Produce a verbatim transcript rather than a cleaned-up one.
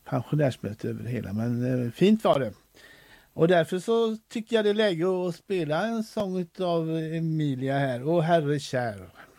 pensionärsmöte över hela, men eh, fint var det. Och därför så tycker jag det är läge att spela en sång av Emilia här, och Herre kär.